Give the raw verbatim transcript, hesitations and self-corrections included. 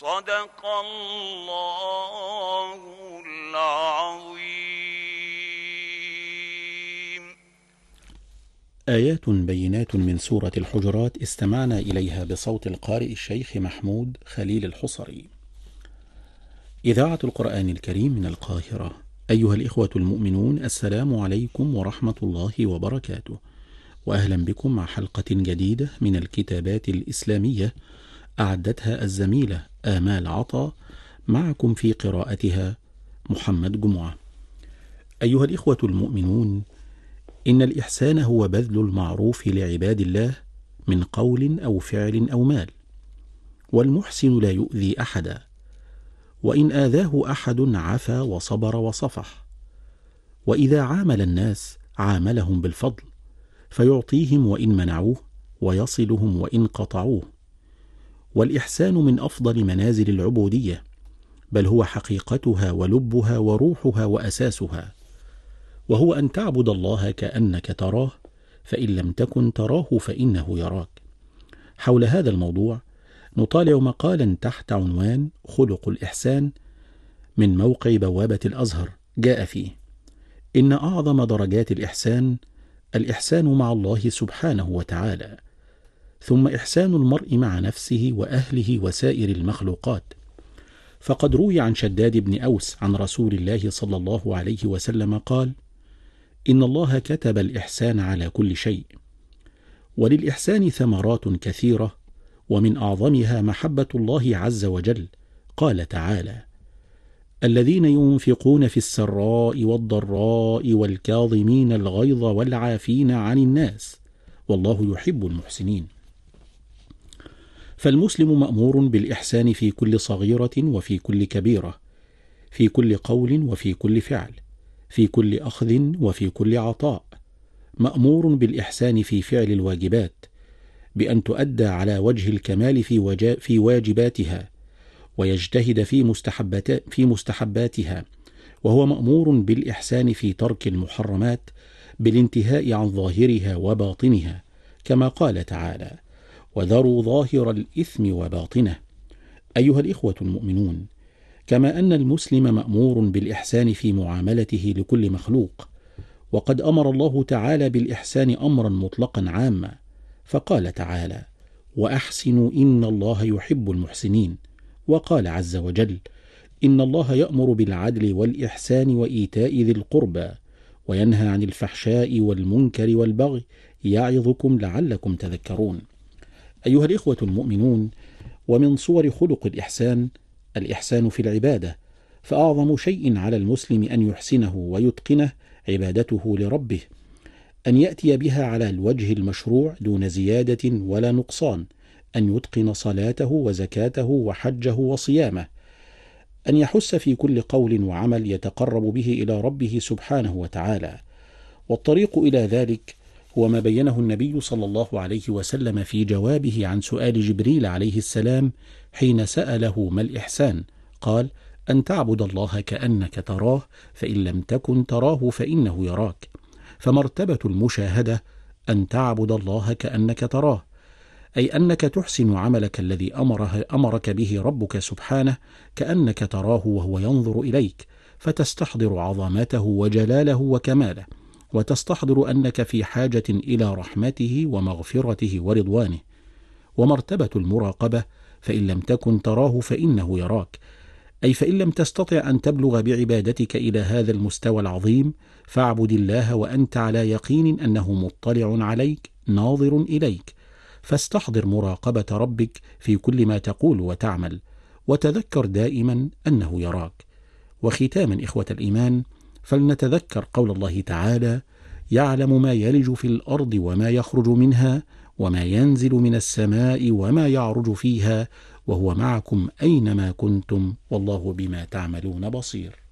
صدق الله العظيم. آيات بينات من سورة الحجرات استمعنا إليها بصوت القارئ الشيخ محمود خليل الحصري. إذاعة القرآن الكريم من القاهرة. أيها الإخوة المؤمنون، السلام عليكم ورحمة الله وبركاته، وأهلا بكم مع حلقة جديدة من الكتابات الإسلامية أعدتها الزميلة آمال عطا، معكم في قراءتها محمد جمعة. أيها الإخوة المؤمنون، إن الإحسان هو بذل المعروف لعباد الله من قول أو فعل أو مال، والمحسن لا يؤذي أحدا، وإن آذاه أحد عفا وصبر وصفح، وإذا عامل الناس عاملهم بالفضل، فيعطيهم وإن منعوه، ويصلهم وإن قطعوه. والإحسان من أفضل منازل العبودية، بل هو حقيقتها ولبها وروحها وأساسها، وهو أن تعبد الله كأنك تراه، فإن لم تكن تراه فإنه يراك. حول هذا الموضوع نطالع مقالا تحت عنوان خلق الإحسان من موقع بوابة الأزهر، جاء فيه: إن أعظم درجات الإحسان الإحسان مع الله سبحانه وتعالى، ثم إحسان المرء مع نفسه وأهله وسائر المخلوقات. فقد روي عن شداد بن أوس عن رسول الله صلى الله عليه وسلم قال: إن الله كتب الإحسان على كل شيء. وللإحسان ثمرات كثيرة، ومن أعظمها محبة الله عز وجل. قال تعالى: الذين ينفقون في السراء والضراء والكاظمين الغيظ والعافين عن الناس والله يحب المحسنين. فالمسلم مأمور بالإحسان في كل صغيرة وفي كل كبيرة، في كل قول وفي كل فعل، في كل أخذ وفي كل عطاء. مأمور بالإحسان في فعل الواجبات بأن تؤدى على وجه الكمال في, في واجباتها، ويجتهد في, مستحبات في مستحباتها. وهو مأمور بالإحسان في ترك المحرمات بالانتهاء عن ظاهرها وباطنها، كما قال تعالى: وذروا ظاهر الإثم وباطنه. أيها الإخوة المؤمنون، كما أن المسلم مأمور بالإحسان في معاملته لكل مخلوق، وقد أمر الله تعالى بالإحسان أمرا مطلقا عاما، فقال تعالى: وأحسنوا إن الله يحب المحسنين. وقال عز وجل: إن الله يأمر بالعدل والإحسان وإيتاء ذي القربى وينهى عن الفحشاء والمنكر والبغي يعظكم لعلكم تذكرون. أيها الإخوة المؤمنون، ومن صور خلق الإحسان الإحسان في العبادة، فأعظم شيء على المسلم أن يحسنه ويتقنه عبادته لربه، أن يأتي بها على الوجه المشروع دون زيادة ولا نقصان، أن يتقن صلاته وزكاته وحجه وصيامه، أن يحس في كل قول وعمل يتقرب به إلى ربه سبحانه وتعالى. والطريق إلى ذلك هو ما بينه النبي صلى الله عليه وسلم في جوابه عن سؤال جبريل عليه السلام حين سأله ما الإحسان، قال: أن تعبد الله كأنك تراه، فإن لم تكن تراه فإنه يراك. فمرتبة المشاهدة أن تعبد الله كأنك تراه، أي أنك تحسن عملك الذي أمره أمرك به ربك سبحانه كأنك تراه وهو ينظر إليك، فتستحضر عظمته وجلاله وكماله، وتستحضر أنك في حاجة إلى رحمته ومغفرته ورضوانه. ومرتبة المراقبة: فإن لم تكن تراه فإنه يراك، أي فإن لم تستطع أن تبلغ بعبادتك إلى هذا المستوى العظيم، فاعبد الله وأنت على يقين أنه مطلع عليك ناظر إليك، فاستحضر مراقبة ربك في كل ما تقول وتعمل، وتذكر دائما أنه يراك. وختاما إخوة الإيمان، فلنتذكر قول الله تعالى: يعلم ما يلج في الأرض وما يخرج منها وما ينزل من السماء وما يعرج فيها وهو معكم أينما كنتم والله بما تعملون بصير.